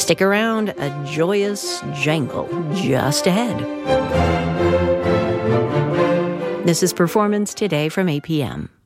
Stick around, a joyous jangle just ahead. This is Performance Today from APM.